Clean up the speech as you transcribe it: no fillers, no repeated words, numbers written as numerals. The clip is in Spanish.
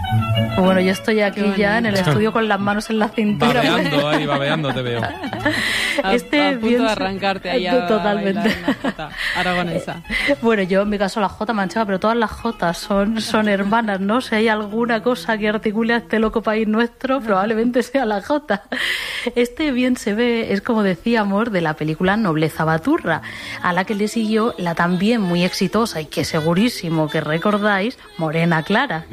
Bueno, yo estoy aquí ya en el estudio con las manos en la cintura. Babeando te veo. A punto de arrancarte ahí a totalmente. bailar una jota aragonesa. Bueno, yo en mi caso la jota manchega, pero todas las jotas son hermanas, ¿no? Si hay alguna cosa que articule a este loco país nuestro, probablemente sea la jota. Este bien se ve, es como decíamos, de la película Nobleza Baturra, a la que le siguió la también muy exitosa y que segurísimo que recordáis, Morena Clara.